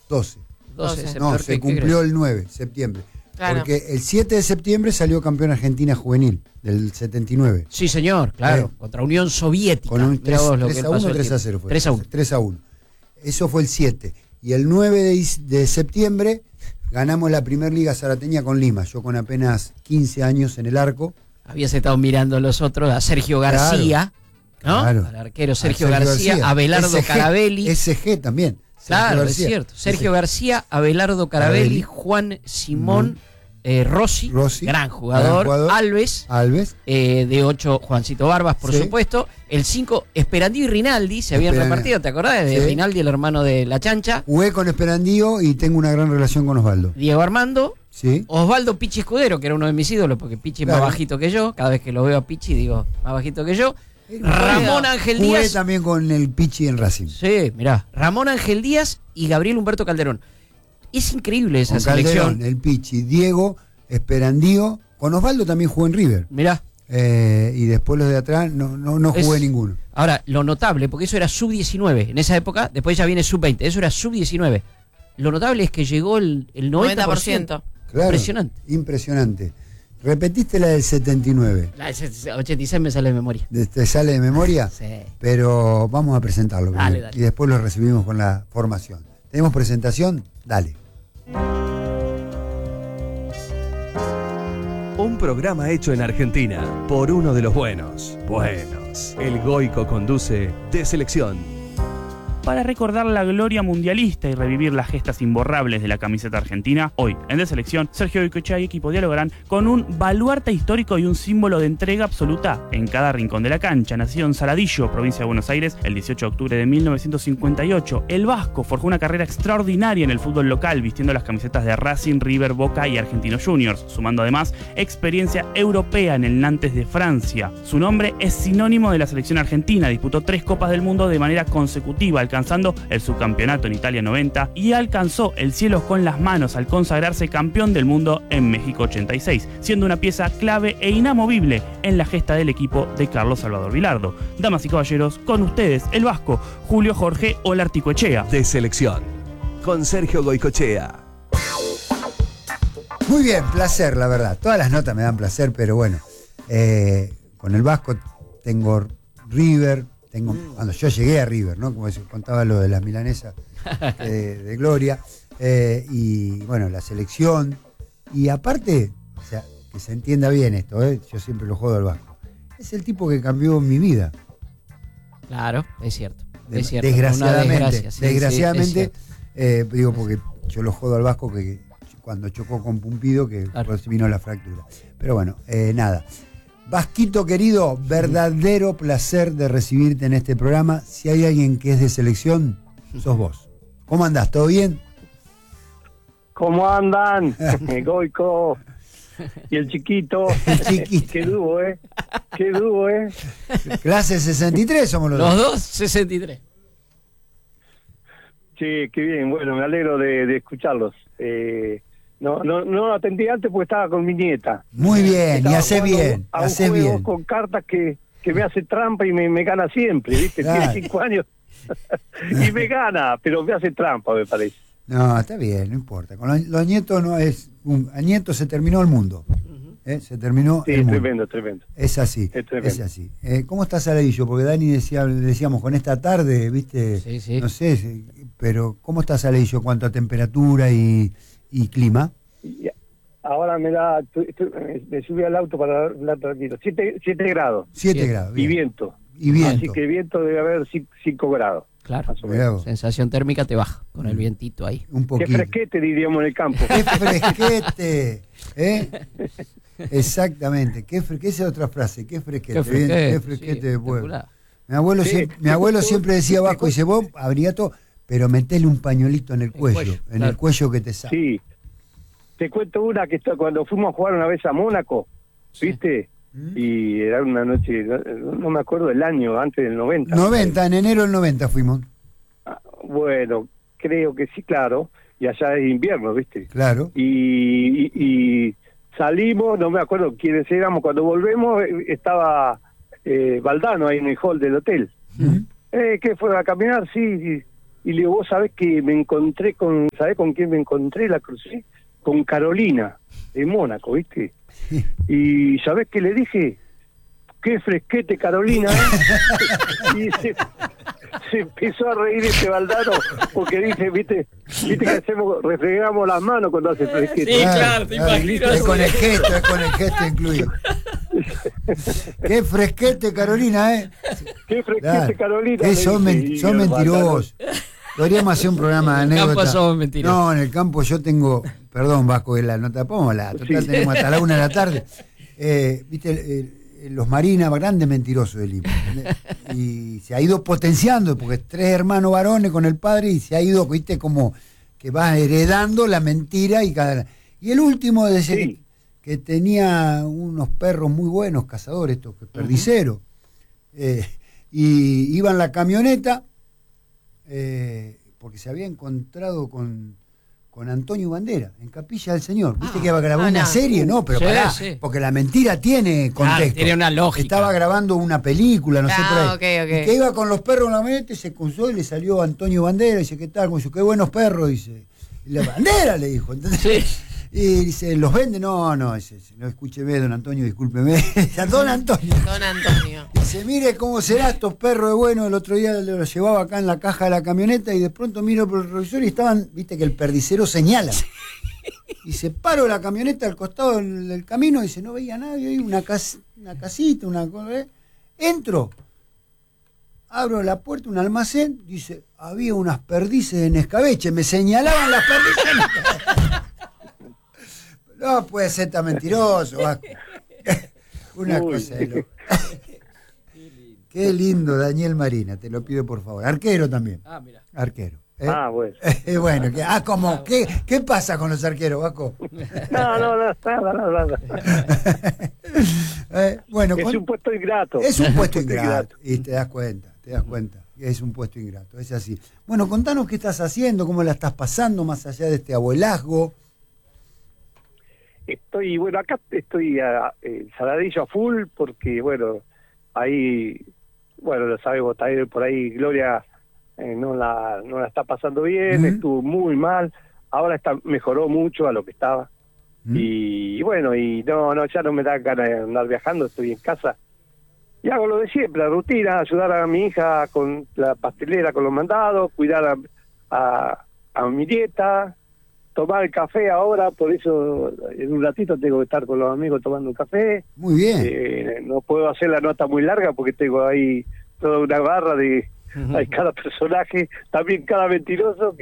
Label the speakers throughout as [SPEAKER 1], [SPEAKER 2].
[SPEAKER 1] 12.
[SPEAKER 2] 12.
[SPEAKER 1] No, se cumplió el 9 de septiembre.
[SPEAKER 3] Claro.
[SPEAKER 1] Porque el 7 de septiembre salió campeón Argentina juvenil, del 79.
[SPEAKER 2] Sí, señor, claro. Contra Unión Soviética.
[SPEAKER 1] Con un 3
[SPEAKER 2] a
[SPEAKER 1] a 1 o 3 a 0 fue.
[SPEAKER 2] 3 a 1.
[SPEAKER 1] 3 a 1. Eso fue el 7. Y el 9 de septiembre ganamos la Primer Liga Zarateña con Lima. Yo con apenas 15 años en el arco.
[SPEAKER 2] Habías estado mirando a los otros, a Sergio García, ¿no?
[SPEAKER 1] Claro.
[SPEAKER 2] Al arquero Sergio García, Abelardo Carabelli.
[SPEAKER 1] SG también.
[SPEAKER 2] Claro, es cierto. Sergio García, Abelardo Carabelli, Juan Simón Rossi, gran jugador. Alves. De 8, Juancito Barbas, por supuesto. El 5, Esperandío y Rinaldi se habían repartido, ¿te acordás? De Rinaldi, el hermano de La Chancha.
[SPEAKER 1] Jugué con Esperandío y tengo una gran relación con Osvaldo.
[SPEAKER 2] Diego Armando.
[SPEAKER 1] Sí.
[SPEAKER 2] Osvaldo Pichi Escudero, que era uno de mis ídolos, porque Pichi es más bajito que yo. Cada vez que lo veo a Pichi digo, más bajito que yo. Ramón Ángel Díaz.
[SPEAKER 1] Jugué también con el Pichi en Racing.
[SPEAKER 2] Sí, mirá. Ramón Ángel Díaz y Gabriel Humberto Calderón. Es increíble esa
[SPEAKER 1] con
[SPEAKER 2] selección.
[SPEAKER 1] Calderón, el Pichi, Diego, Esperandío. Con Osvaldo también jugué en River.
[SPEAKER 2] Mirá.
[SPEAKER 1] Y después los de atrás no jugué ninguno.
[SPEAKER 2] Ahora, lo notable, porque eso era sub-19 en esa época, después ya viene sub-20, eso era sub-19. Lo notable es que llegó el 90%.
[SPEAKER 1] Claro,
[SPEAKER 2] impresionante.
[SPEAKER 1] Repetiste la del 79.
[SPEAKER 2] La del 86 me sale de memoria.
[SPEAKER 1] ¿Te sale de memoria?
[SPEAKER 2] Sí.
[SPEAKER 1] Pero vamos a presentarlo.
[SPEAKER 2] Dale.
[SPEAKER 1] Y después lo recibimos con la formación. ¿Tenemos presentación? Dale.
[SPEAKER 4] Un programa hecho en Argentina por uno de los buenos. El Goico conduce De Selección.
[SPEAKER 5] Para recordar la gloria mundialista y revivir las gestas imborrables de la camiseta argentina, hoy en De Selección, Sergio Goicoechea y equipo dialogarán con un baluarte histórico y un símbolo de entrega absoluta en cada rincón de la cancha. Nacido en Saladillo, provincia de Buenos Aires, el 18 de octubre de 1958, el vasco forjó una carrera extraordinaria en el fútbol local, vistiendo las camisetas de Racing, River, Boca y Argentinos Juniors, sumando además experiencia europea en el Nantes de Francia. Su nombre es sinónimo de la selección argentina, disputó 3 Copas del Mundo de manera consecutiva, alcanzando el subcampeonato en Italia 90 y alcanzó el cielo con las manos al consagrarse campeón del mundo en México 86, siendo una pieza clave e inamovible en la gesta del equipo de Carlos Salvador Vilardo. Damas y caballeros, con ustedes el vasco Julio Jorge Olarticoechea.
[SPEAKER 4] De Selección, con Sergio Goicoechea.
[SPEAKER 1] Muy bien, placer, la verdad. Todas las notas me dan placer, pero bueno, con el vasco tengo River. Cuando yo llegué a River, ¿no? Como se contaba lo de las milanesas de Gloria, y bueno, la selección, y aparte, o sea, que se entienda bien esto, yo siempre lo jodo al vasco, es el tipo que cambió mi vida.
[SPEAKER 2] Claro, es cierto.
[SPEAKER 1] Desgraciadamente, digo, porque yo lo jodo al vasco que cuando chocó con Pumpido, que pues vino la fractura. Pero bueno, nada. Vasquito querido, verdadero placer de recibirte en este programa. Si hay alguien que es de selección, sos vos. ¿Cómo andás? ¿Todo bien?
[SPEAKER 6] ¿Cómo andan? Goico y el chiquito. Qué dúo, Qué dúo,
[SPEAKER 1] Clase 63 somos los dos.
[SPEAKER 2] Los dos 63.
[SPEAKER 6] Sí, qué bien. Bueno, me alegro de escucharlos. No atendí antes porque estaba con mi nieta.
[SPEAKER 1] Muy bien, y hace bien, hace bien.
[SPEAKER 6] Con cartas que me hace trampa y me gana siempre, ¿viste?
[SPEAKER 1] Claro.
[SPEAKER 6] Tiene 5 años y me gana, pero me hace trampa, me parece.
[SPEAKER 1] No, está bien, no importa. Con los nietos no es... a nietos se terminó el mundo. Se terminó el mundo.
[SPEAKER 6] Tremendo.
[SPEAKER 1] Es así, es así. ¿Cómo está Saladillo? Porque Dani decíamos con esta tarde, ¿viste?
[SPEAKER 2] Sí.
[SPEAKER 1] No sé, pero ¿cómo está Saladillo en cuanto a temperatura y clima?
[SPEAKER 6] Ahora me subí al auto para hablar tranquilo. 7 grados.
[SPEAKER 1] 7 grados.
[SPEAKER 6] Y
[SPEAKER 1] bien.
[SPEAKER 6] viento.
[SPEAKER 1] Y viento.
[SPEAKER 6] Así que viento debe haber 5 grados.
[SPEAKER 2] Claro. Sensación térmica te baja con el vientito ahí.
[SPEAKER 1] Un poquito.
[SPEAKER 6] Qué fresquete, diríamos en el campo.
[SPEAKER 1] ¡Qué fresquete! Exactamente. Esa es otra frase. ¡Qué fresquete! ¡Qué fresquete! Bueno. Mi abuelo siempre decía vasco, dice, vos abrigato, pero metele un pañuelito en el cuello, el cuello que te sale.
[SPEAKER 6] Sí. Te cuento una que cuando fuimos a jugar una vez a Mónaco, ¿viste? Y era una noche, no me acuerdo el año, antes del 90.
[SPEAKER 1] 90, en enero del 90 fuimos.
[SPEAKER 6] Bueno, creo que sí, claro. Y allá es invierno, ¿viste?
[SPEAKER 1] Claro.
[SPEAKER 6] Y salimos, no me acuerdo quiénes éramos. Cuando volvemos estaba Valdano ahí en el hall del hotel. ¿Qué fue a caminar? Sí. Y le digo, vos sabés que me encontré ¿sabés con quién me encontré? La crucé con Carolina, de Mónaco, ¿viste? Y ¿sabés qué le dije? Qué fresquete, Carolina, ¿eh? Y se empezó a reír este Baldano, porque dice, viste que refregamos las manos cuando hace fresquete.
[SPEAKER 2] Sí, claro, te imagino.
[SPEAKER 1] Es con el gesto incluido. Qué fresquete, Carolina, ¿eh?
[SPEAKER 6] Qué fresquete, Carolina.
[SPEAKER 1] Son mentirosos. Podríamos hacer un programa de anécdotas.
[SPEAKER 2] En el campo somos mentirosos.
[SPEAKER 1] No, en el campo yo tengo, perdón, Vasco, que la nota, póngala, total, tenemos hasta la 1 de la tarde. Viste, los Marinas, grandes mentirosos del Lima. Y se ha ido potenciando, porque 3 hermanos varones con el padre, y se ha ido, viste, como que va heredando la mentira. Y el último, que tenía unos perros muy buenos, cazadores, estos perdiceros, y iba en la camioneta, porque se había encontrado con Antonio Bandera en Capilla del Señor. Viste que iba a grabar una serie, ¿no? Pero porque la mentira tiene contexto.
[SPEAKER 2] Tiene una lógica.
[SPEAKER 1] Estaba grabando una película, no sé por ahí.
[SPEAKER 2] Okay.
[SPEAKER 1] Y que iba con los perros en la camioneta y se cruzó y le salió Antonio Bandera y dice, ¿qué tal? Dice, qué buenos perros, dice. Y la Bandera le dijo, ¿entendés?
[SPEAKER 2] Sí.
[SPEAKER 1] Y dice, ¿los vende? No, dice, no, escúcheme, don Antonio, discúlpeme. Don Antonio. Dice, mire cómo será estos perros de bueno. El otro día los llevaba acá en la caja de la camioneta y de pronto miro por el revisor y estaban, viste que el perdicero señala. Y se paró la camioneta al costado del camino y dice, no veía nadie, hay una casita, una cosa. Entro, abro la puerta, un almacén, dice, había unas perdices en escabeche, me señalaban las perdices. No puede ser tan mentiroso, Vasco. Una cosa de loco. Qué lindo, Daniel Marina, te lo pido por favor. Arquero también.
[SPEAKER 2] Mira.
[SPEAKER 1] Arquero.
[SPEAKER 6] Bueno.
[SPEAKER 1] Bueno, ¿cómo? ¿Qué pasa con los arqueros, Vasco?
[SPEAKER 6] No.
[SPEAKER 1] Bueno,
[SPEAKER 6] es un puesto ingrato.
[SPEAKER 1] Es un puesto ingrato. Y te das cuenta. Es un puesto ingrato, es así. Bueno, contanos qué estás haciendo, cómo la estás pasando más allá de este abuelazgo.
[SPEAKER 6] Acá estoy el Saladillo a full, porque, ahí, lo sabemos, por ahí Gloria no la está pasando bien, estuvo muy mal, ahora mejoró mucho a lo que estaba. Y ya no me da ganas de andar viajando, estoy en casa. Y hago lo de siempre, la rutina, ayudar a mi hija con la pastelera, con los mandados, cuidar a mi nieta, tomar el café ahora, por eso en un ratito tengo que estar con los amigos tomando un café.
[SPEAKER 1] Muy bien.
[SPEAKER 6] No puedo hacer la nota muy larga porque tengo ahí toda una barra de hay cada personaje, también cada mentiroso.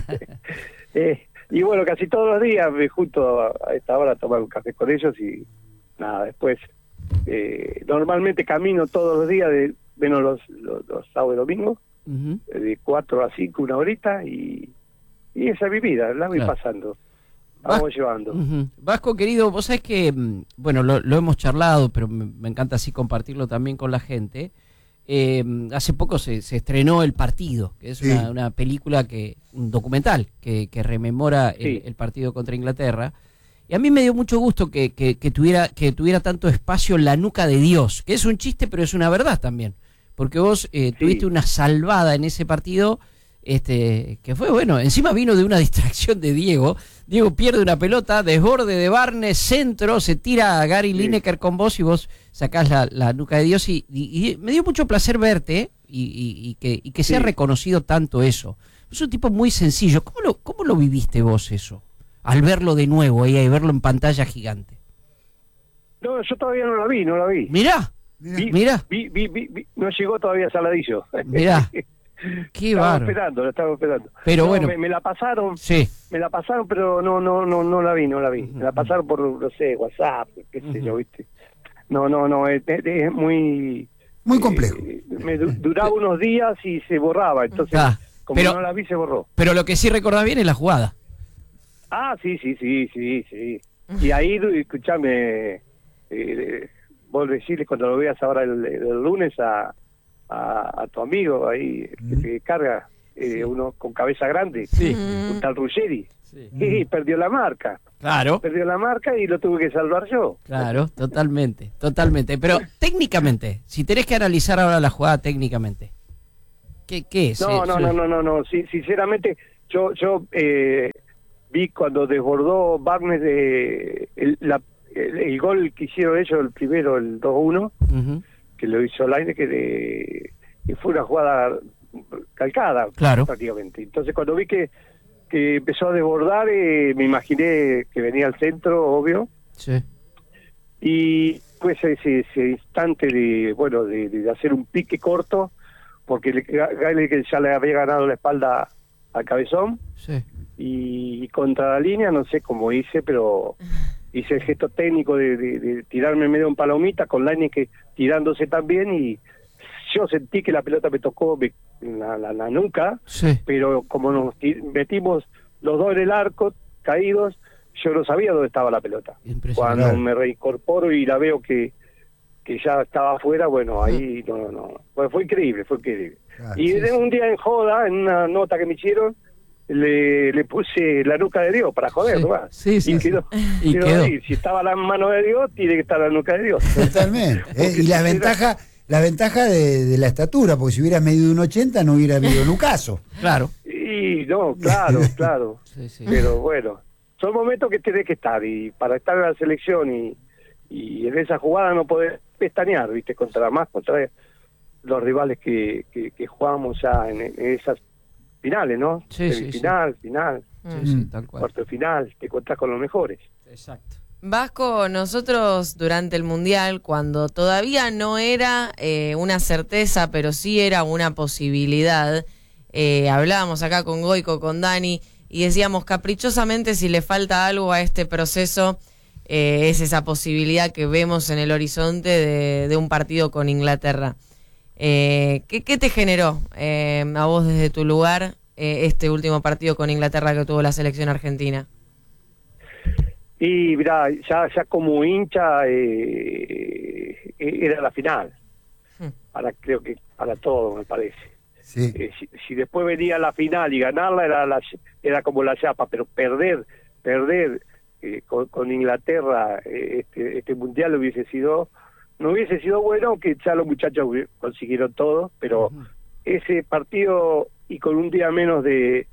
[SPEAKER 6] Y casi todos los días me junto a esta hora a tomar un café con ellos y nada, después normalmente camino todos los días, menos los sábados y domingos, de 4 a 5, una horita, y esa es mi vida, la voy pasando, vamos llevando.
[SPEAKER 2] Vasco, querido, vos sabés que, lo hemos charlado, pero me encanta así compartirlo también con la gente. Hace poco se estrenó El Partido, que es una película, un documental que rememora el partido contra Inglaterra. Y a mí me dio mucho gusto que tuviera tanto espacio La Nuca de Dios, que es un chiste, pero es una verdad también. Porque vos tuviste una salvada en ese partido, que fue encima vino de una distracción de Diego. Diego pierde una pelota, desborde de Barnes, centro, se tira a Gary Lineker con vos y vos sacás la Nuca de Dios y me dio mucho placer verte y que sea reconocido tanto eso. Es un tipo muy sencillo. ¿Cómo lo viviste vos eso? Al verlo de nuevo ahí, verlo en pantalla gigante.
[SPEAKER 6] No, yo todavía no la vi.
[SPEAKER 2] Mirá.
[SPEAKER 6] No llegó todavía Saladillo.
[SPEAKER 2] Mirá. Qué
[SPEAKER 6] lo estaba esperando.
[SPEAKER 2] Pero
[SPEAKER 6] me la pasaron.
[SPEAKER 2] Sí.
[SPEAKER 6] Me la pasaron, pero no la vi. Me la pasaron por, WhatsApp, qué sé yo, ¿viste? No, es muy
[SPEAKER 1] complejo.
[SPEAKER 6] Me duraba unos días y se borraba, entonces no la vi, se borró.
[SPEAKER 2] Pero lo que sí recordás bien es la jugada.
[SPEAKER 6] Sí. Y ahí, escuchame, vos decirle cuando lo veas ahora el lunes a tu amigo ahí, que carga uno con cabeza grande, un tal Ruggeri, y perdió la marca.
[SPEAKER 2] Claro.
[SPEAKER 6] Perdió la marca y lo tuve que salvar yo.
[SPEAKER 2] Claro, totalmente. Pero técnicamente, si tenés que analizar ahora la jugada técnicamente, ¿Qué es?
[SPEAKER 6] No. Sí, sinceramente, yo vi cuando desbordó Wagner el gol que hicieron ellos, el primero, el 2-1, que lo hizo Laine, que fue una jugada calcada, prácticamente. Entonces, cuando vi que empezó a desbordar, me imaginé que venía al centro, obvio.
[SPEAKER 2] Sí.
[SPEAKER 6] Y pues ese instante de hacer un pique corto, porque Gayle que ya le había ganado la espalda al Cabezón,
[SPEAKER 2] sí.
[SPEAKER 6] Y contra la línea, no sé cómo hice, pero hice el gesto técnico de tirarme medio en palomita, con Laine que tirándose también, y yo sentí que la pelota me tocó la nuca,
[SPEAKER 2] sí.
[SPEAKER 6] Pero como nos metimos los dos en el arco, caídos, yo no sabía dónde estaba la pelota. Cuando me reincorporo y la veo que ya estaba afuera, bueno, ahí no. Pues fue increíble. Y un día en joda, en una nota que me hicieron, le puse la nuca de Dios para joder, ¿no?
[SPEAKER 2] Sí.
[SPEAKER 6] Y quedó. Ahí. Si estaba la mano de Dios, tiene que estar la nuca de Dios.
[SPEAKER 1] Totalmente. Y la ventaja de la estatura, porque si hubieras medido 1,80 no hubiera habido nucazo.
[SPEAKER 2] Claro.
[SPEAKER 6] Y no, claro.
[SPEAKER 2] Sí.
[SPEAKER 6] Pero bueno, son momentos que tenés que estar, y para estar en la selección y en esa jugada no podés pestañear, ¿viste? Contra los rivales que jugamos ya en esas finales, ¿no? Final,
[SPEAKER 2] tal cual.
[SPEAKER 6] Cuarto de final, te encontrás con los mejores.
[SPEAKER 2] Exacto.
[SPEAKER 3] Vasco, nosotros durante el Mundial, cuando todavía no era una certeza, pero sí era una posibilidad, hablábamos acá con Goico, con Dani, y decíamos caprichosamente si le falta algo a este proceso, es esa posibilidad que vemos en el horizonte de un partido con Inglaterra. ¿Qué te generó a vos desde tu lugar este último partido con Inglaterra que tuvo la selección argentina?
[SPEAKER 6] Y mirá, ya como hincha era la final. Creo que para todos, me parece.
[SPEAKER 1] Sí.
[SPEAKER 6] Si después venía la final y ganarla era como la chapa, pero perder con Inglaterra este mundial no hubiese sido bueno, aunque ya los muchachos consiguieron todo, pero ese partido, y con un día menos de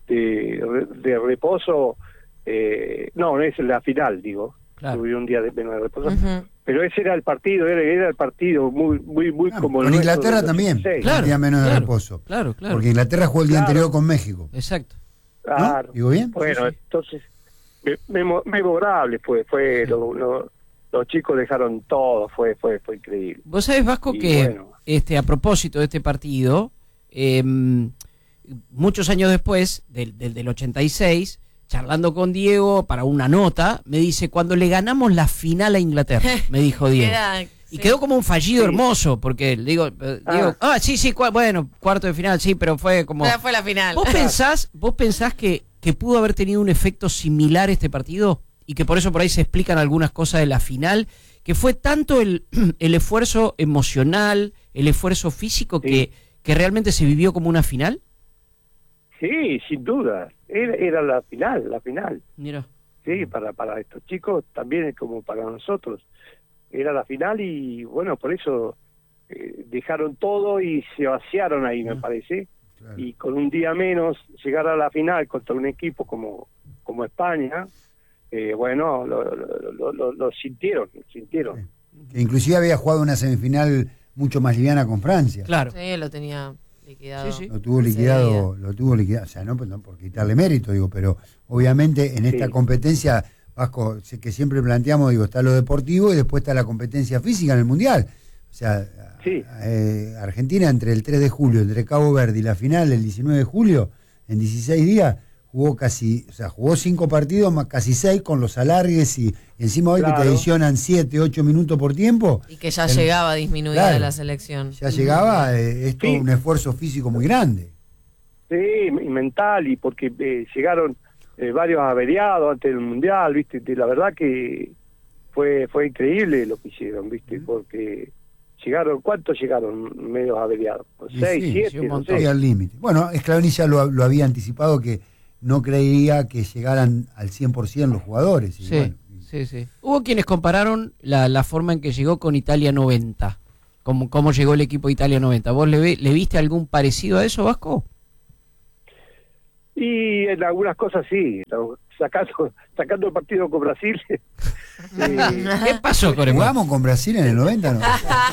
[SPEAKER 6] reposo, no es la final, digo,
[SPEAKER 2] claro.
[SPEAKER 6] Tuve un día menos de reposo, pero ese era el partido, era el partido muy como
[SPEAKER 1] con Inglaterra también, un día menos de reposo.
[SPEAKER 2] Claro.
[SPEAKER 1] Porque Inglaterra jugó el día anterior con México.
[SPEAKER 2] Exacto.
[SPEAKER 6] Claro.
[SPEAKER 1] ¿No? ¿Digo bien?
[SPEAKER 6] Bueno, entonces, memorable fue sí. Los chicos dejaron todo, fue increíble.
[SPEAKER 2] Vos sabés, Vasco, que a propósito de este partido, muchos años después, del 86, charlando con Diego para una nota, me dice, cuando le ganamos la final a Inglaterra, me dijo Diego. Y quedó como un fallido hermoso, porque digo, cuarto de final, sí, pero fue como...
[SPEAKER 3] Ya fue la final.
[SPEAKER 2] ¿Vos pensás que pudo haber tenido un efecto similar este partido? Y que por eso por ahí se explican algunas cosas de la final, que fue tanto el esfuerzo emocional, el esfuerzo físico, que realmente se vivió como una final.
[SPEAKER 6] Sí, sin duda, era la final.
[SPEAKER 2] Mira.
[SPEAKER 6] Sí, para estos chicos también es como para nosotros. Era la final y bueno, por eso dejaron todo y se vaciaron ahí, me parece. Claro. Y con un día menos llegar a la final contra un equipo como España, lo sintieron.
[SPEAKER 1] Sí. Que inclusive había jugado una semifinal mucho más liviana con Francia.
[SPEAKER 2] Claro.
[SPEAKER 3] Sí, lo tenía liquidado.
[SPEAKER 2] Sí.
[SPEAKER 1] Lo tuvo liquidado, o sea, no por quitarle mérito, digo, pero obviamente en esta competencia, Vasco, que siempre planteamos, digo, está lo deportivo y después está la competencia física en el Mundial. O sea, Argentina entre el 3 de julio, entre Cabo Verde y la final el 19 de julio, en 16 días, jugó 5 partidos, más casi 6 con los alargues y encima hoy que te adicionan 7, 8 minutos por tiempo.
[SPEAKER 3] Y que ya llegaba disminuida la selección.
[SPEAKER 1] Ya llegaba, es todo un esfuerzo físico muy grande.
[SPEAKER 6] Sí, y mental, y porque llegaron varios averiados antes del Mundial, ¿viste? La verdad que fue increíble lo que hicieron, ¿viste? Porque ¿cuántos llegaron medios averiados? 6, 7, no sé.
[SPEAKER 1] Al límite. Bueno, Scaloni ya lo había anticipado, que no creía que llegaran al 100% los jugadores.
[SPEAKER 2] Sí. Hubo quienes compararon la forma en que llegó con Italia 90. cómo llegó el equipo de Italia 90. ¿Vos le viste algún parecido a eso, Vasco?
[SPEAKER 6] Y en algunas cosas sí, sacando el partido con Brasil.
[SPEAKER 2] ¿Qué pasó con el
[SPEAKER 1] ¿Jugamos con Brasil en el 90? ¿No?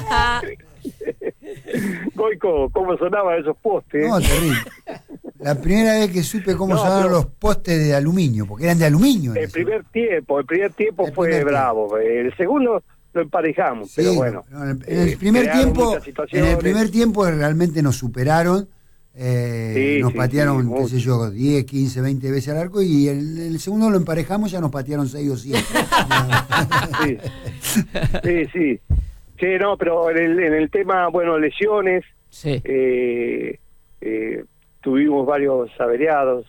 [SPEAKER 6] Goico, ¿cómo sonaban esos postes?
[SPEAKER 1] No, terrible. La primera vez que supe cómo sonaban los postes de aluminio, porque eran de aluminio.
[SPEAKER 6] El primer tiempo fue bravo. El segundo lo emparejamos, sí, pero bueno.
[SPEAKER 1] En el primer tiempo realmente nos superaron. Nos patearon, qué sé yo, 10, 15, 20 veces al arco, y el segundo lo emparejamos, ya nos patearon 6 o 7.
[SPEAKER 6] Sí, no, pero en el tema, bueno, lesiones,
[SPEAKER 2] sí.
[SPEAKER 6] Tuvimos varios averiados.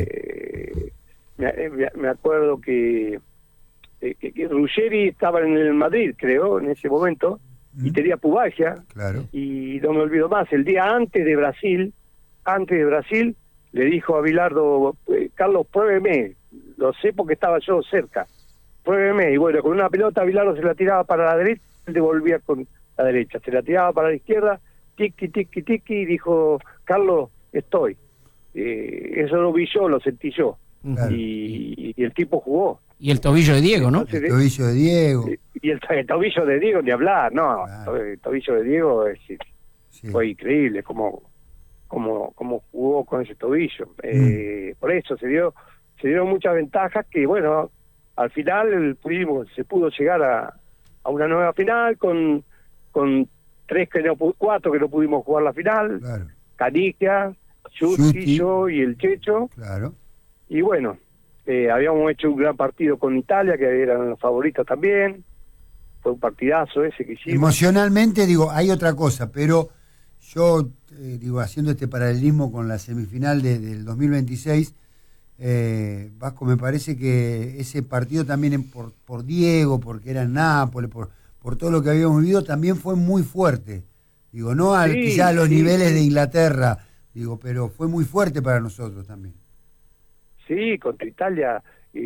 [SPEAKER 6] Me acuerdo que Ruggeri estaba en el Madrid, creo, en ese momento, y tenía pubalgia.
[SPEAKER 1] Claro.
[SPEAKER 6] Y no me olvido más, el día antes de Brasil, le dijo a Bilardo, Carlos, pruébeme, lo sé porque estaba yo cerca, pruébeme. Y bueno, con una pelota Bilardo se la tiraba para la derecha, él devolvía con la derecha, se la tiraba para la izquierda, tiki, tiki, tiki, y dijo, Carlos, estoy. Eso lo vi yo, lo sentí yo. Claro. Y el tipo jugó.
[SPEAKER 2] Y el tobillo de Diego, ¿no?
[SPEAKER 1] El tobillo de Diego.
[SPEAKER 6] Y el tobillo de Diego, ni hablar, no. Claro. El tobillo de Diego fue increíble como jugó con ese tobillo. Por eso se dieron muchas ventajas que, bueno, al final se pudo llegar a una nueva final con 4 que no pudimos jugar la final.
[SPEAKER 1] Claro.
[SPEAKER 6] Canigia, Justi, yo y el Checho.
[SPEAKER 1] Claro.
[SPEAKER 6] Y bueno, habíamos hecho un gran partido con Italia, que eran los favoritos también. Fue un partidazo ese que hicimos.
[SPEAKER 1] Emocionalmente, hay otra cosa, pero yo, haciendo este paralelismo con la semifinal del 2026, Vasco, me parece que ese partido también por Diego, porque era en Nápoles, por todo lo que habíamos vivido, también fue muy fuerte. No quizá a los niveles de Inglaterra, pero fue muy fuerte para nosotros también.
[SPEAKER 6] Sí, contra Italia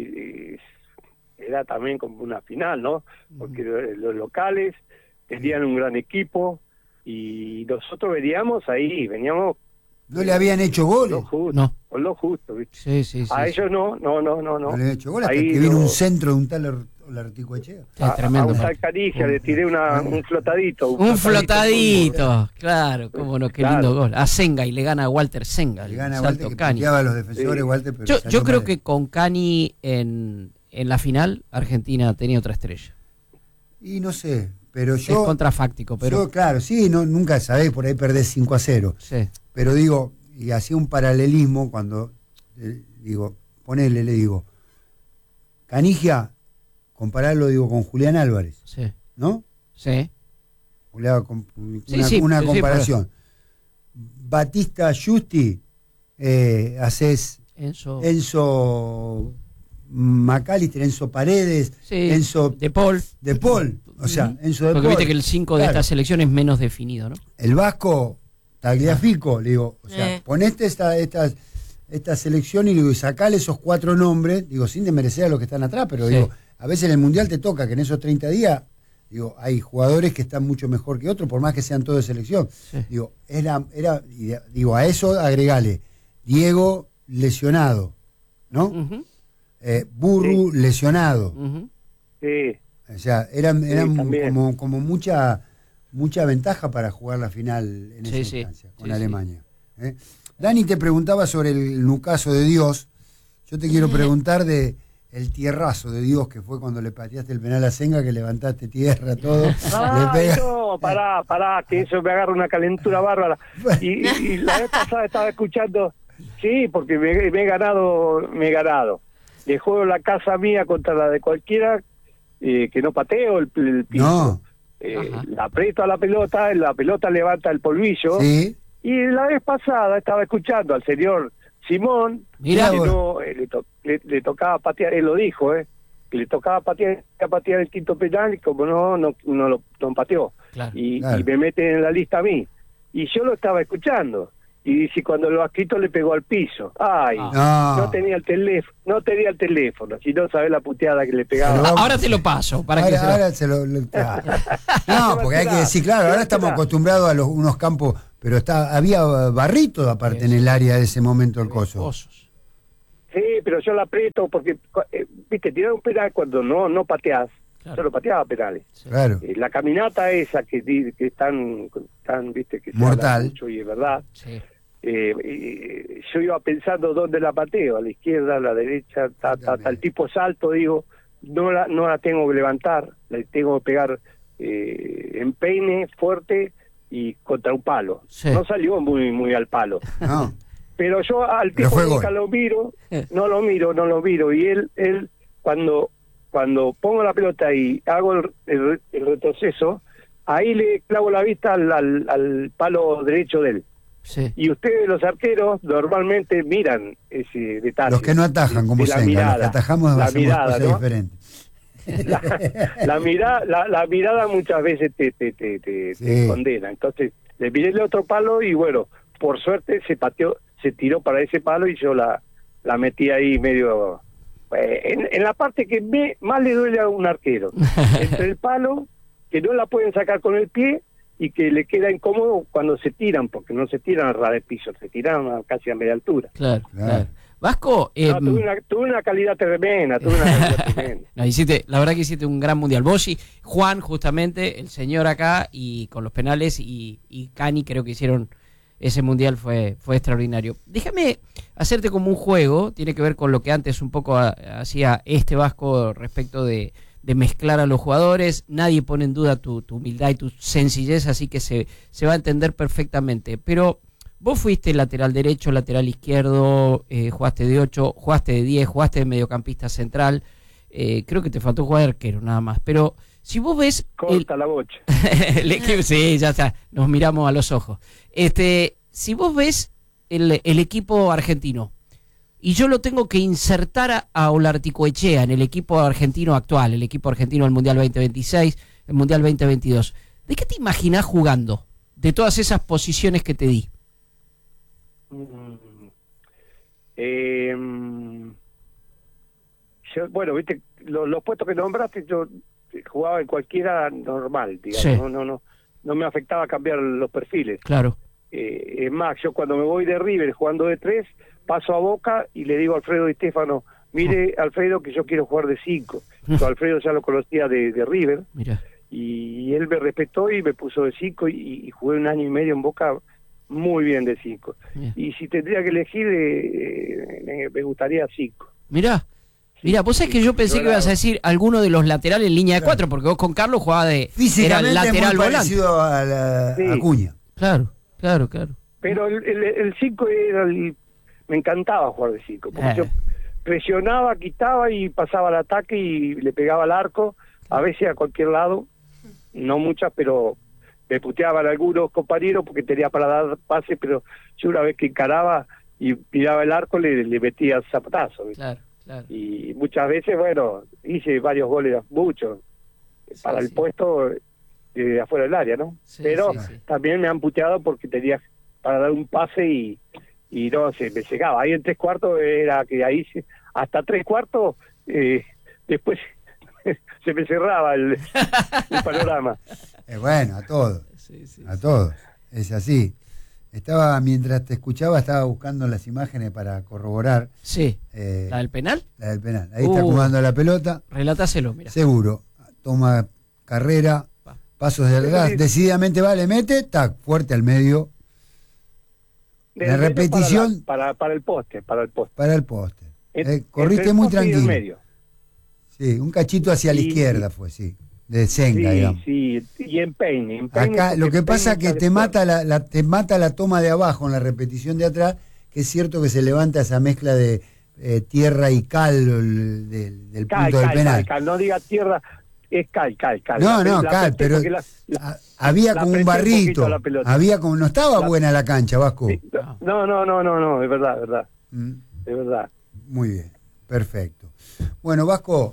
[SPEAKER 6] era también como una final, ¿no? Porque los locales tenían un gran equipo y nosotros veníamos.
[SPEAKER 1] ¿No le habían hecho goles?
[SPEAKER 6] Con lo justo,
[SPEAKER 2] Sí.
[SPEAKER 6] ¿viste? A ellos no.
[SPEAKER 1] No le habían hecho goles hasta que vino un centro de un tal Olarticoechea.
[SPEAKER 2] Tremendo.
[SPEAKER 6] A un tal Canigia le tiré un flotadito.
[SPEAKER 2] Un flotadito, claro, cómo no, qué lindo gol. A Senga, y le gana a Walter Senga.
[SPEAKER 1] Le gana a Walter, que pateaba a los defensores, Walter, pero
[SPEAKER 2] yo creo que con Cani en la final, Argentina tenía otra estrella.
[SPEAKER 1] Y no sé, pero
[SPEAKER 2] es contrafáctico, pero...
[SPEAKER 1] Claro, sí, nunca sabés, por ahí perdés 5-0.
[SPEAKER 2] Sí.
[SPEAKER 1] Pero y hacía un paralelismo cuando, le digo, Canigia, compararlo, con Julián Álvarez.
[SPEAKER 2] Sí.
[SPEAKER 1] ¿No?
[SPEAKER 2] Sí.
[SPEAKER 1] Una comparación. Batista Justi, haces Enzo McAllister, Enzo Paredes, Enzo
[SPEAKER 2] De Paul.
[SPEAKER 1] O sea, Enzo De Paul.
[SPEAKER 2] Porque viste que el 5 de esta selección es menos definido, ¿no?
[SPEAKER 1] El Vasco Tagliafico, le digo, ponete esta selección y sacale esos 4 nombres, sin desmerecer a los que están atrás, pero a veces en el Mundial te toca que en esos 30 días, hay jugadores que están mucho mejor que otros, por más que sean todos de selección. Sí. A eso agregale Diego lesionado, ¿no? Burru lesionado.
[SPEAKER 6] Sí.
[SPEAKER 1] O sea, eran como mucha ventaja para jugar la final en esa instancia con Alemania. Dani te preguntaba sobre el nucazo de Dios. Yo te quiero preguntar de el tierrazo de Dios que fue cuando le pateaste el penal a Senga, que levantaste tierra, todo.
[SPEAKER 6] No, pará, que eso me agarra una calentura bárbara. Y la vez pasada estaba escuchando, sí, porque me he ganado. Le juego la casa mía contra la de cualquiera, que no pateo el piso.
[SPEAKER 1] No.
[SPEAKER 6] La aprieto a la pelota levanta el polvillo.
[SPEAKER 1] Sí.
[SPEAKER 6] Y la vez pasada estaba escuchando al señor Simón,
[SPEAKER 2] Mirá,
[SPEAKER 6] que le tocaba patear, él lo dijo, que le tocaba patear el quinto penal, y como no lo pateó.
[SPEAKER 2] Claro,
[SPEAKER 6] y me meten en la lista a mí. Y yo lo estaba escuchando. y dice, cuando el Vasquito le pegó al piso. Ay, no tenía el teléfono, si no sabés la puteada que le pegaba.
[SPEAKER 2] Ahora te lo paso, para que
[SPEAKER 1] No, porque hay que decir, claro, ahora estamos acostumbrados a unos campos, pero había barrito aparte en el área de ese momento el coso.
[SPEAKER 6] Sí, pero yo la aprieto porque, viste, tirar un penal cuando no pateás. Claro. Yo lo pateaba penales.
[SPEAKER 1] Claro.
[SPEAKER 6] La caminata esa que es tan viste, que
[SPEAKER 1] mortal.
[SPEAKER 6] Mucho y es verdad.
[SPEAKER 2] Sí.
[SPEAKER 6] Yo iba pensando dónde la pateo, a la izquierda, a la derecha, el tipo salto, digo, no la tengo que levantar, la tengo que pegar en peine fuerte y contra un palo. Sí. No salió muy al palo.
[SPEAKER 1] No.
[SPEAKER 6] Pero yo al tipo nunca lo miro, no lo miro, y él cuando pongo la pelota y hago el retroceso, ahí le clavo la vista al palo derecho de él.
[SPEAKER 2] Sí.
[SPEAKER 6] Y ustedes, los arqueros, normalmente miran ese detalle.
[SPEAKER 1] Los que no atajan, como Senga, los que atajamos hacemos cosas diferentes.
[SPEAKER 6] La mirada muchas veces te condena. Entonces, le miré el otro palo y bueno, por suerte se tiró para ese palo y yo la metí ahí medio... en la parte que más le duele a un arquero, entre el palo, que no la pueden sacar con el pie, y que le queda incómodo cuando se tiran, porque no se tiran a ras de piso, se tiran casi a media altura.
[SPEAKER 2] Claro. Vasco...
[SPEAKER 6] tuve una calidad tremenda,
[SPEAKER 2] No, la verdad que hiciste un gran mundial. Vos y Juan, justamente, el señor acá, y con los penales, y Cani creo que hicieron... Ese mundial fue extraordinario. Déjame hacerte como un juego, tiene que ver con lo que antes un poco hacía Vasco respecto de mezclar a los jugadores. Nadie pone en duda tu humildad y tu sencillez, así que se va a entender perfectamente. Pero vos fuiste lateral derecho, lateral izquierdo, jugaste de 8, jugaste de 10, jugaste de mediocampista central. Creo que te faltó jugar arquero nada más, pero... Si vos ves...
[SPEAKER 6] Corta la bocha.
[SPEAKER 2] Sí, ya está, nos miramos a los ojos. Si vos ves el equipo argentino, y yo lo tengo que insertar a Olarticoechea en el equipo argentino actual, el equipo argentino del Mundial 2026, el Mundial 2022, ¿de qué te imaginás jugando? De todas esas posiciones que te di.
[SPEAKER 6] Bueno, viste, los puestos que nombraste, yo jugaba en cualquiera normal, digamos. Sí. No me afectaba cambiar los perfiles.
[SPEAKER 2] Claro.
[SPEAKER 6] Es más, yo cuando me voy de River jugando de 3, paso a Boca y le digo a Alfredo Di Stéfano, mire, Alfredo, que yo quiero jugar de 5. Yo Alfredo ya lo conocía de River.
[SPEAKER 2] Mira.
[SPEAKER 6] Y él me respetó y me puso de 5 y jugué 1 año y medio en Boca muy bien de 5. Y si tendría que elegir, me gustaría 5.
[SPEAKER 2] Mirá, vos sabés que yo pensé que ibas a decir alguno de los laterales en línea de 4, porque vos con Carlos jugabas
[SPEAKER 1] era lateral volante. Parecido a Acuña.
[SPEAKER 2] Claro.
[SPEAKER 6] Pero el 5 me encantaba jugar de 5, porque yo presionaba, quitaba y pasaba al ataque y le pegaba al arco, a veces a cualquier lado, no muchas, pero me puteaban algunos compañeros porque tenía para dar pase, pero yo una vez que encaraba y miraba el arco le metía zapatazo.
[SPEAKER 2] Claro.
[SPEAKER 6] Y muchas veces, bueno, hice varios goles, muchos, para el puesto de afuera del área, ¿no? Pero también me han puteado porque tenía para dar un pase y no, se me llegaba. Ahí en 3/4 era que ahí, hasta 3/4, después se me cerraba el panorama.
[SPEAKER 1] Bueno, a todos, a todos, es así. Mientras te escuchaba, estaba buscando las imágenes para corroborar.
[SPEAKER 2] Sí. ¿La del penal?
[SPEAKER 1] La del penal. Ahí está jugando la pelota.
[SPEAKER 2] Relatáselo, mira.
[SPEAKER 1] Seguro. Toma carrera, pasos de atrás, decididamente le mete, tac, fuerte al medio. La repetición.
[SPEAKER 6] Para el poste. Para el poste.
[SPEAKER 1] Corriste muy tranquilo. Sí, un cachito hacia la izquierda fue, de Senga, digamos.
[SPEAKER 6] Sí, y en peine.
[SPEAKER 1] Acá lo que pasa es que te mata la toma de abajo en la repetición de atrás, que es cierto que se levanta esa mezcla de tierra y cal del punto del penal.
[SPEAKER 6] Cal, no diga tierra, es cal.
[SPEAKER 1] No, cal, pero había como un barrito, no estaba buena la cancha, Vasco.
[SPEAKER 6] No, es verdad. Es verdad.
[SPEAKER 1] Muy bien, perfecto. Bueno, Vasco,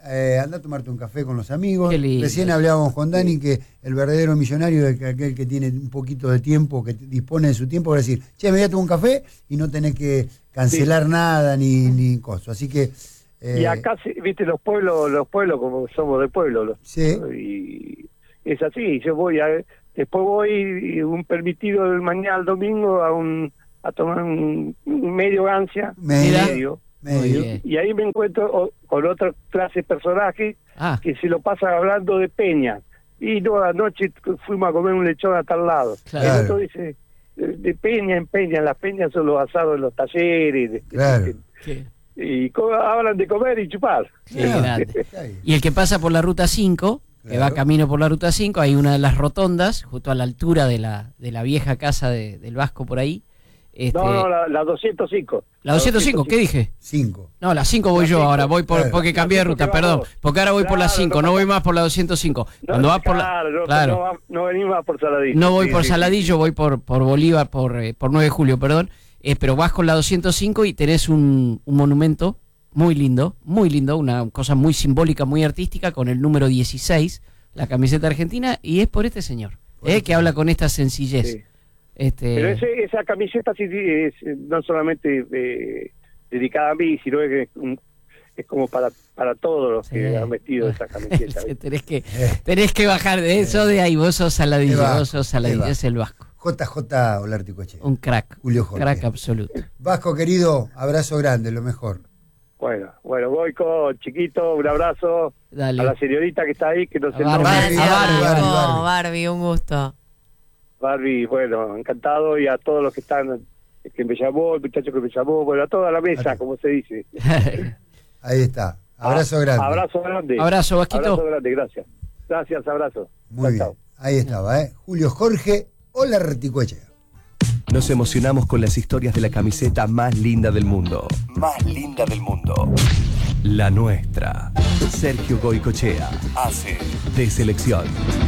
[SPEAKER 1] anda a tomarte un café con los amigos. Recién hablábamos con Dani que el verdadero millonario es aquel que tiene un poquito de tiempo, que dispone de su tiempo para decir, che, me voy a tomar un café y no tenés que cancelar nada ni cosas. Así que...
[SPEAKER 6] y acá, viste, los pueblos como somos de pueblo,
[SPEAKER 1] sí.
[SPEAKER 6] Y es así, yo después voy un permitido del mañana al domingo a tomar un medio gancia, medio. Y ahí me encuentro con otra clase de personajes que se lo pasan hablando de peña. Y no, anoche fuimos a comer un lechón a tal lado.
[SPEAKER 1] Claro.
[SPEAKER 6] El otro dice, de peña en peña, las peñas son los asados en los talleres.
[SPEAKER 1] Claro.
[SPEAKER 6] Y hablan de comer y chupar.
[SPEAKER 2] Y el que pasa por la ruta 5, que va camino por la ruta 5, hay una de las rotondas, justo a la altura de la vieja casa del Vasco por ahí.
[SPEAKER 6] No, la 205.
[SPEAKER 2] ¿La 205? ¿Qué dije?
[SPEAKER 1] 5.
[SPEAKER 2] No, la 5 voy yo ahora, voy porque cambié de ruta, perdón. Porque ahora voy por la 5, no voy más por la 205. Cuando vas por
[SPEAKER 6] no venimos más por Saladillo.
[SPEAKER 2] No voy por Saladillo, voy por Bolívar, por 9 de julio, perdón. Pero vas con la 205 y tenés un monumento muy lindo, una cosa muy simbólica, muy artística, con el número 16, la camiseta argentina, y es por este señor, que habla con esta sencillez.
[SPEAKER 6] Sí. Pero esa camiseta sí es no solamente dedicada a mí, sino que es como para todos los que han vestido esa camiseta.
[SPEAKER 2] tenés que bajar de eso de ahí, vos sos Saladillo, es el Vasco.
[SPEAKER 1] JJ Olárticoechea.
[SPEAKER 2] Un crack.
[SPEAKER 1] Julio Jorge.
[SPEAKER 2] Crack absoluto.
[SPEAKER 1] Vasco, querido, abrazo grande, lo mejor.
[SPEAKER 6] Bueno, Goico, chiquito, un abrazo.
[SPEAKER 2] Dale.
[SPEAKER 6] A la señorita que está ahí, que nos
[SPEAKER 3] Barbie, un gusto.
[SPEAKER 6] Barbie, bueno, encantado, y a todos los que están, que me llamó, el muchacho que me llamó, bueno, a toda la mesa, como se dice.
[SPEAKER 1] Ahí está. Abrazo grande.
[SPEAKER 6] Abrazo grande.
[SPEAKER 2] Abrazo, Vasquito.
[SPEAKER 6] Abrazo grande, gracias. Gracias, abrazo.
[SPEAKER 1] Muy bien. Ahí estaba, Julio Jorge Olárticoechea.
[SPEAKER 4] Nos emocionamos con las historias de la camiseta más linda del mundo. Más linda del mundo. La nuestra. Sergio Goicoechea hace de selección.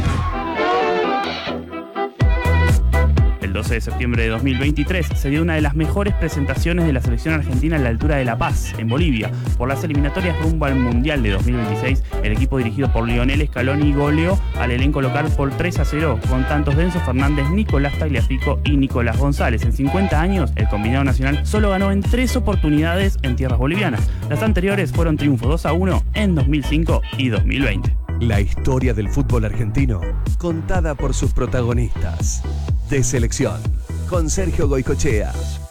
[SPEAKER 5] El 12 de septiembre de 2023 se dio una de las mejores presentaciones de la selección argentina en la altura de La Paz, en Bolivia. Por las eliminatorias rumbo al Mundial de 2026, el equipo dirigido por Lionel Scaloni goleó al elenco local por 3-0, con tantos de Enzo Fernández, Nicolás Tagliafico y Nicolás González. En 50 años, el combinado nacional solo ganó en 3 oportunidades en tierras bolivianas. Las anteriores fueron triunfo 2-1 en 2005 y 2020.
[SPEAKER 4] La historia del fútbol argentino, contada por sus protagonistas. De selección, con Sergio Goicoechea.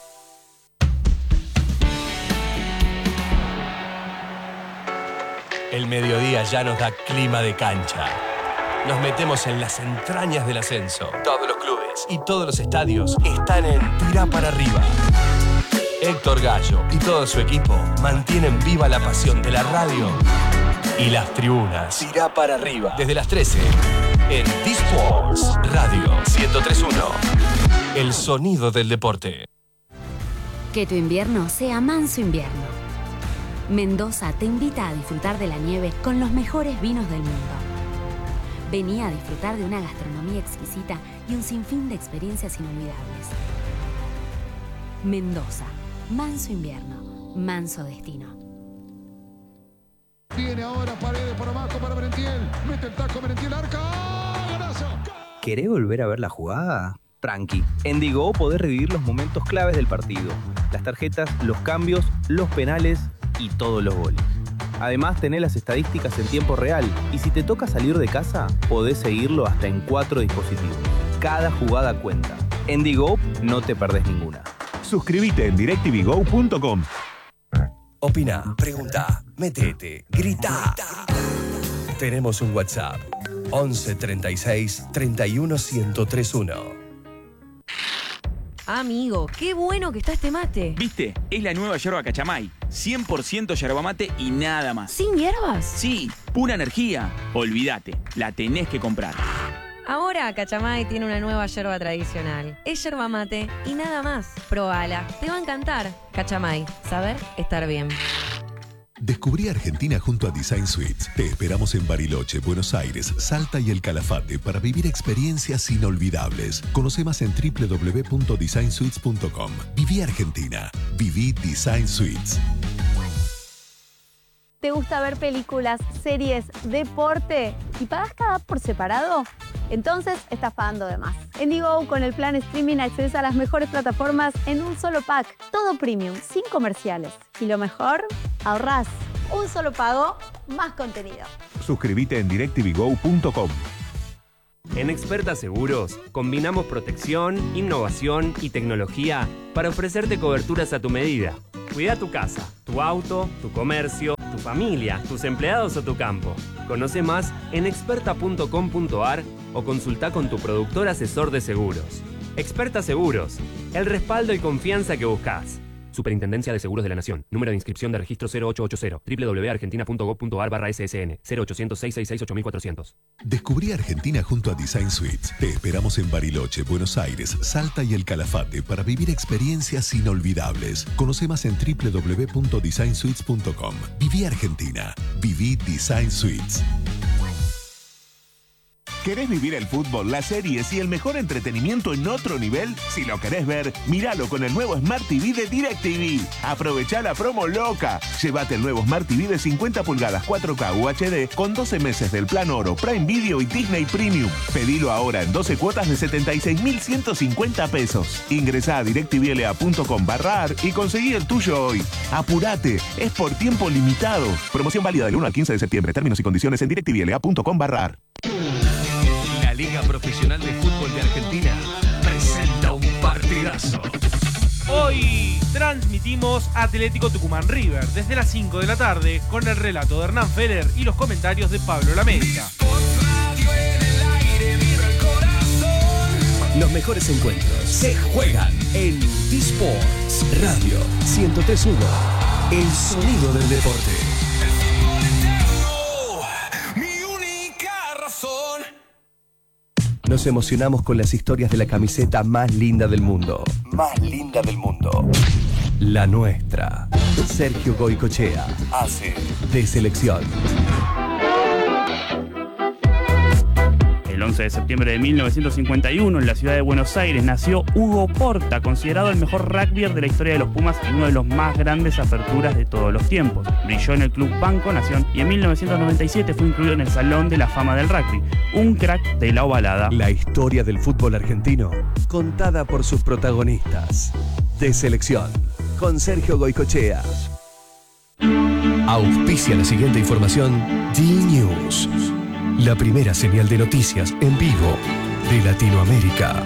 [SPEAKER 4] El mediodía ya nos da clima de cancha. Nos metemos en las entrañas del ascenso. Todos los clubes y todos los estadios están en Tirá para arriba. Héctor Gallo y todo su equipo mantienen viva la pasión de la radio y las tribunas. Tirá para arriba. Desde las 13 en D-Sports Radio 103.1. El sonido del deporte.
[SPEAKER 7] Que tu invierno sea manso invierno. Mendoza te invita a disfrutar de la nieve con los mejores vinos del mundo. Vení a disfrutar de una gastronomía exquisita y un sinfín de experiencias inolvidables. Mendoza, manso invierno, manso destino.
[SPEAKER 8] Viene ahora Paredes por abajo para Merentiel. Mete el taco Merentiel, arca. ¡Golazo!
[SPEAKER 9] ¿Querés volver a ver la jugada? Tranqui. En Digo podés revivir los momentos claves del partido. Las tarjetas, los cambios, los penales y todos los goles. Además, tenés las estadísticas en tiempo real. Y si te toca salir de casa, podés seguirlo hasta en 4 dispositivos. Cada jugada cuenta. En Digo no te perdés ninguna.
[SPEAKER 10] Suscríbete en directvgo.com.
[SPEAKER 4] Opina, pregunta, metete, grita. Tenemos un WhatsApp. 11 36 31 1031.
[SPEAKER 11] Amigo, qué bueno que está este mate.
[SPEAKER 12] ¿Viste? Es la nueva yerba Cachamay. 100% yerba mate y nada más.
[SPEAKER 11] ¿Sin hierbas?
[SPEAKER 12] Sí, pura energía. Olvídate, la tenés que comprar.
[SPEAKER 11] Ahora Cachamay tiene una nueva yerba tradicional. Es yerba mate y nada más. Probala, te va a encantar. Cachamay, saber estar bien.
[SPEAKER 10] Descubrí Argentina junto a Design Suites. Te esperamos en Bariloche, Buenos Aires, Salta y El Calafate para vivir experiencias inolvidables. Conoce más en www.designsuites.com. Viví Argentina. Viví Design Suites.
[SPEAKER 13] ¿Te gusta ver películas, series, deporte y pagas cada por separado? Entonces estás pagando de más. En Digo, con el plan streaming accedes a las mejores plataformas en un solo pack. Todo premium, sin comerciales. Y lo mejor, ahorrás. Un solo pago, más contenido.
[SPEAKER 14] Suscríbete en directvgo.com.
[SPEAKER 15] En Experta Seguros, combinamos protección, innovación y tecnología para ofrecerte coberturas a tu medida. Cuida tu casa, tu auto, tu comercio, tu familia, tus empleados o tu campo. Conoce más en experta.com.ar o consulta con tu productor asesor de seguros. Experta Seguros, el respaldo y confianza que buscas. Superintendencia de Seguros de la Nación. Número de inscripción de registro 0880. www.argentina.gov.ar/SSN. 0800-666-8400.
[SPEAKER 10] Descubrí Argentina junto a Design Suites. Te esperamos en Bariloche, Buenos Aires, Salta y El Calafate para vivir experiencias inolvidables. Conoce más en www.designsuites.com. Viví Argentina. Viví Design Suites.
[SPEAKER 14] ¿Querés vivir el fútbol, las series y el mejor entretenimiento en otro nivel? Si lo querés ver, míralo con el nuevo Smart TV de DirecTV. Aprovechá la promo loca. Llévate el nuevo Smart TV de 50 pulgadas 4K UHD con 12 meses del plan Oro, Prime Video y Disney Premium. Pedilo ahora en 12 cuotas de 76.150 pesos. Ingresá a directvla.com/ar y conseguí el tuyo hoy. Apurate, es por tiempo limitado. Promoción válida del 1 al 15 de septiembre. Términos y condiciones en directvla.com/ar.
[SPEAKER 4] La Liga Profesional de Fútbol de Argentina presenta un partidazo.
[SPEAKER 16] Hoy transmitimos Atlético Tucumán River desde las 5 de la tarde con el relato de Hernán Feller y los comentarios de Pablo Lamenta.
[SPEAKER 4] Los mejores encuentros se juegan en T-Sports Radio 103.1. El sonido del deporte. Nos emocionamos con las historias de la camiseta más linda del mundo. Más linda del mundo. La nuestra. Sergio Goycochea hace de selección.
[SPEAKER 5] El 11 de septiembre de 1951, en la ciudad de Buenos Aires, nació Hugo Porta, considerado el mejor rugbyer de la historia de los Pumas y uno de los más grandes aperturas de todos los tiempos. Brilló en el Club Banco Nación y en 1997 fue incluido en el Salón de la Fama del Rugby. Un crack de la ovalada.
[SPEAKER 4] La historia del fútbol argentino, contada por sus protagonistas. De selección, con Sergio Goycochea. Auspicia la siguiente información D-News. La primera señal de noticias en vivo de Latinoamérica.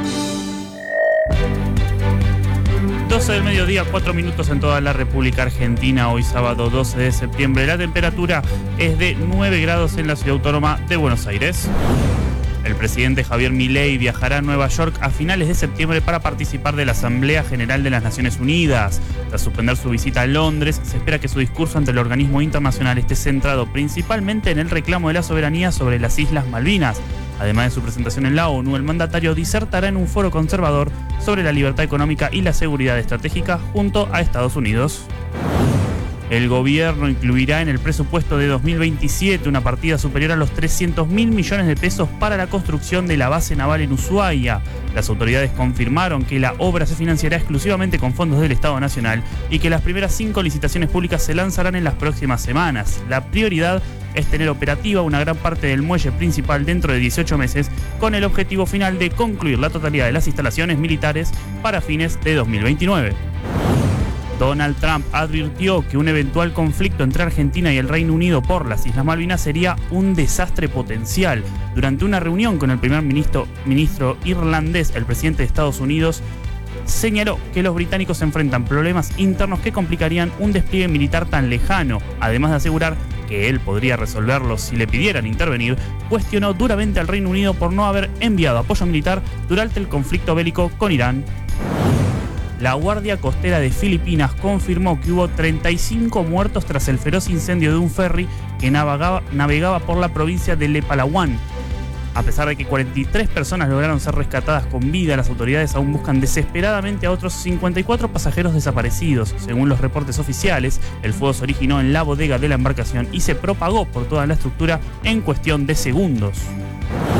[SPEAKER 5] 12 del mediodía, 4 minutos en toda la República Argentina. Hoy sábado 12 de septiembre. La temperatura es de 9 grados en la ciudad autónoma de Buenos Aires. El presidente Javier Milei viajará a Nueva York a finales de septiembre para participar de la Asamblea General de las Naciones Unidas. Tras suspender su visita a Londres, se espera que su discurso ante el organismo internacional esté centrado principalmente en el reclamo de la soberanía sobre las Islas Malvinas. Además de su presentación en la ONU, el mandatario disertará en un foro conservador sobre la libertad económica y la seguridad estratégica junto a Estados Unidos. El gobierno incluirá en el presupuesto de 2027 una partida superior a los 300.000 millones de pesos para la construcción de la base naval en Ushuaia. Las autoridades confirmaron que la obra se financiará exclusivamente con fondos del Estado Nacional y que las primeras 5 licitaciones públicas se lanzarán en las próximas semanas. La prioridad es tener operativa una gran parte del muelle principal dentro de 18 meses, con el objetivo final de concluir la totalidad de las instalaciones militares para fines de 2029. Donald Trump advirtió que un eventual conflicto entre Argentina y el Reino Unido por las Islas Malvinas sería un desastre potencial. Durante una reunión con el primer ministro irlandés, el presidente de Estados Unidos señaló que los británicos enfrentan problemas internos que complicarían un despliegue militar tan lejano. Además de asegurar que él podría resolverlos si le pidieran intervenir, cuestionó duramente al Reino Unido por no haber enviado apoyo militar durante el conflicto bélico con Irán. La Guardia Costera de Filipinas confirmó que hubo 35 muertos tras el feroz incendio de un ferry que navegaba por la provincia de Palawan. A pesar de que 43 personas lograron ser rescatadas con vida, las autoridades aún buscan desesperadamente a otros 54 pasajeros desaparecidos. Según los reportes oficiales, el fuego se originó en la bodega de la embarcación y se propagó por toda la estructura en cuestión de segundos.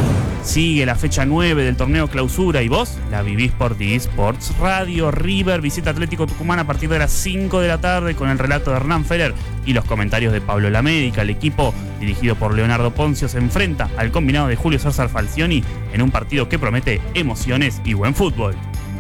[SPEAKER 5] Sigue la fecha 9 del torneo clausura y vos la vivís por D-Sports Radio. River visita Atlético Tucumán a partir de las 5 de la tarde con el relato de Hernán Feller y los comentarios de Pablo Lamédica. El equipo, dirigido por Leonardo Poncio, se enfrenta al combinado de Julio César Falcioni en un partido que promete emociones y buen fútbol.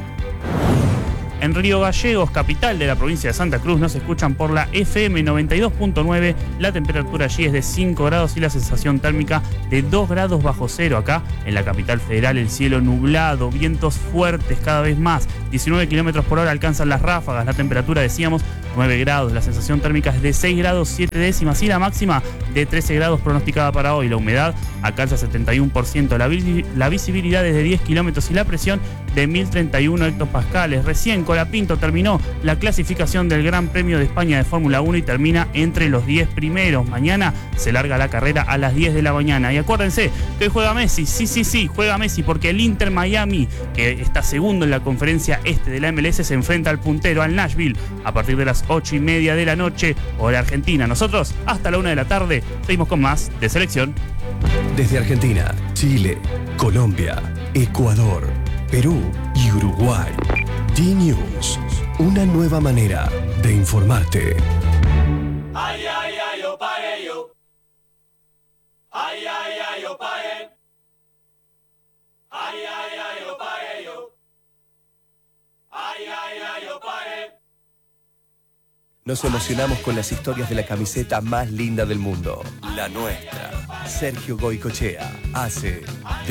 [SPEAKER 5] En Río Gallegos, capital de la provincia de Santa Cruz, nos escuchan por la FM 92.9. La temperatura allí es de 5 grados y la sensación térmica de 2 grados bajo cero. Acá, en la capital federal, el cielo nublado, vientos fuertes cada vez más. 19 kilómetros por hora alcanzan las ráfagas. La temperatura, decíamos, 9 grados. La sensación térmica es de 6 grados 7 décimas y la máxima de 13 grados pronosticada para hoy. La humedad alcanza 71%. La visibilidad es de 10 kilómetros y la presión de 1031 hectopascales. Recién Colapinto terminó la clasificación del Gran Premio de España de Fórmula 1 y termina entre los 10 primeros. Mañana se larga la carrera a las 10 de la mañana. Y acuérdense que hoy juega Messi. Sí, juega Messi porque el Inter Miami, que está segundo en la conferencia este de la MLS, se enfrenta al puntero, al Nashville, a partir de las 8:30 de la noche, hora Argentina. Nosotros, hasta la 1 de la tarde, seguimos con más de Selección.
[SPEAKER 10] Desde Argentina, Chile, Colombia, Ecuador, Perú y Uruguay. D-News, una nueva manera de informarte.
[SPEAKER 17] Ay, ay, ay, yo pagué yo. Ay, ay, ay, yo pagué. Ay, ay, ay, yo pagué yo. Ay, ay, ay, yo pagué.
[SPEAKER 4] Nos emocionamos con las historias de la camiseta más linda del mundo, la nuestra. Sergio Goycochea hace